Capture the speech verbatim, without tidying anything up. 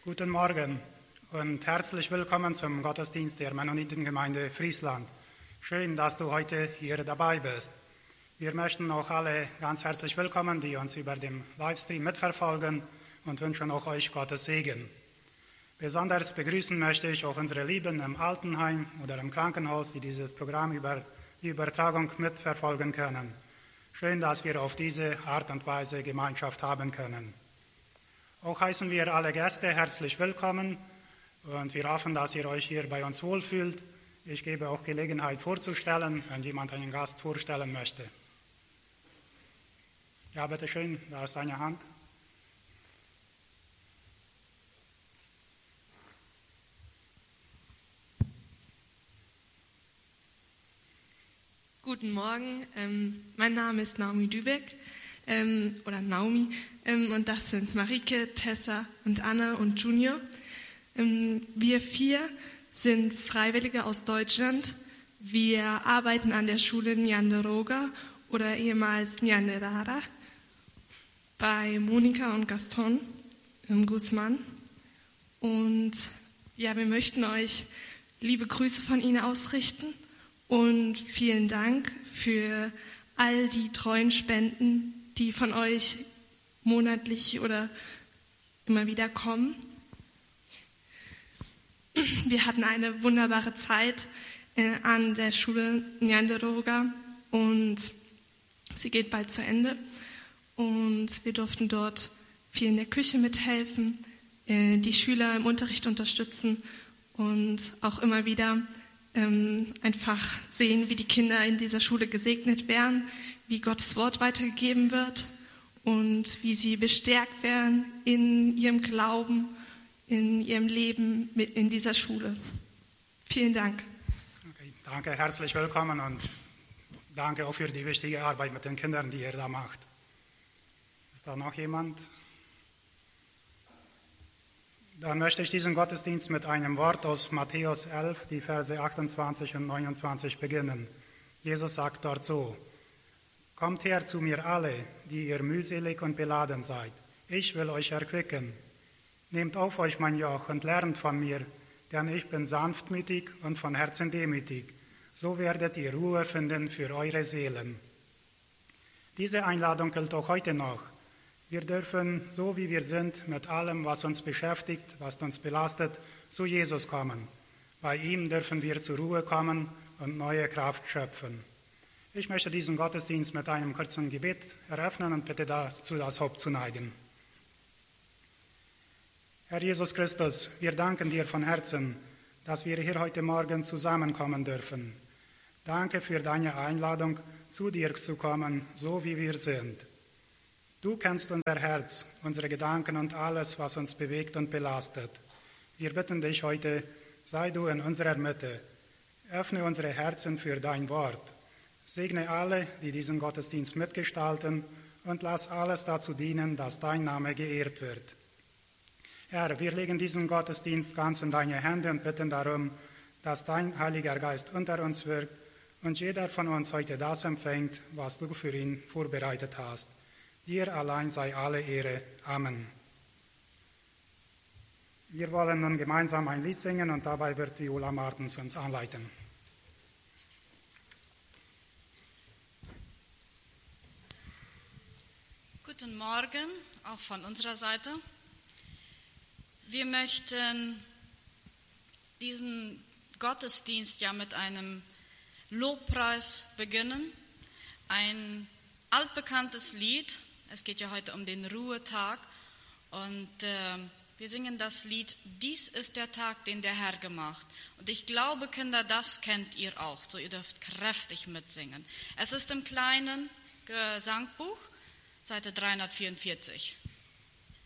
Guten Morgen und herzlich willkommen zum Gottesdienst der Mennonitengemeinde Friesland. Schön, dass du heute hier dabei bist. Wir möchten auch alle ganz herzlich willkommen, die uns über den Livestream mitverfolgen und wünschen auch euch Gottes Segen. Besonders begrüßen möchte ich auch unsere Lieben im Altenheim oder im Krankenhaus, die dieses Programm über die Übertragung mitverfolgen können. Schön, dass wir auf diese Art und Weise Gemeinschaft haben können. Auch heißen wir alle Gäste herzlich willkommen und wir hoffen, dass ihr euch hier bei uns wohlfühlt. Ich gebe auch Gelegenheit vorzustellen, wenn jemand einen Gast vorstellen möchte. Ja, bitteschön, da ist eine Hand. Guten Morgen, ähm, mein Name ist Naomi Dübeck. Ähm, oder Naomi, ähm, und das sind Marike, Tessa und Anna und Junior. Ähm, wir vier sind Freiwillige aus Deutschland. Wir arbeiten an der Schule Nyanderoga oder ehemals Nyanderara bei Monika und Gaston im Guzman. Und ja, wir möchten euch liebe Grüße von Ihnen ausrichten und vielen Dank für all die treuen Spenden, die von euch monatlich oder immer wieder kommen. Wir hatten eine wunderbare Zeit äh, an der Schule Nyanderoga und sie geht bald zu Ende. Und wir durften dort viel in der Küche mithelfen, äh, die Schüler im Unterricht unterstützen und auch immer wieder ähm, einfach sehen, wie die Kinder in dieser Schule gesegnet werden, wie Gottes Wort weitergegeben wird und wie sie bestärkt werden in ihrem Glauben, in ihrem Leben in dieser Schule. Vielen Dank. Okay, danke, herzlich willkommen und danke auch für die wichtige Arbeit mit den Kindern, die ihr da macht. Ist da noch jemand? Dann möchte ich diesen Gottesdienst mit einem Wort aus Matthäus elf, die Verse achtundzwanzig und neunundzwanzig beginnen. Jesus sagt dort so: Kommt her zu mir alle, die ihr mühselig und beladen seid. Ich will euch erquicken. Nehmt auf euch mein Joch und lernt von mir, denn ich bin sanftmütig und von Herzen demütig. So werdet ihr Ruhe finden für eure Seelen. Diese Einladung gilt auch heute noch. Wir dürfen, so wie wir sind, mit allem, was uns beschäftigt, was uns belastet, zu Jesus kommen. Bei ihm dürfen wir zur Ruhe kommen und neue Kraft schöpfen. Ich möchte diesen Gottesdienst mit einem kurzen Gebet eröffnen und bitte dazu das Haupt zu neigen. Herr Jesus Christus, wir danken dir von Herzen, dass wir hier heute Morgen zusammenkommen dürfen. Danke für deine Einladung, zu dir zu kommen, so wie wir sind. Du kennst unser Herz, unsere Gedanken und alles, was uns bewegt und belastet. Wir bitten dich heute, sei du in unserer Mitte. Öffne unsere Herzen für dein Wort. Segne alle, die diesen Gottesdienst mitgestalten und lass alles dazu dienen, dass dein Name geehrt wird. Herr, wir legen diesen Gottesdienst ganz in deine Hände und bitten darum, dass dein Heiliger Geist unter uns wirkt und jeder von uns heute das empfängt, was du für ihn vorbereitet hast. Dir allein sei alle Ehre. Amen. Wir wollen nun gemeinsam ein Lied singen und dabei wird Viola Martens uns anleiten. Guten Morgen, auch von unserer Seite. Wir möchten diesen Gottesdienst ja mit einem Lobpreis beginnen. Ein altbekanntes Lied. Es geht ja heute um den Ruhetag. Und äh, wir singen das Lied Dies ist der Tag, den der Herr gemacht. Und ich glaube, Kinder, das kennt ihr auch. So, ihr dürft kräftig mitsingen. Es ist im kleinen Gesangbuch, Seite dreihundertvierundvierzig.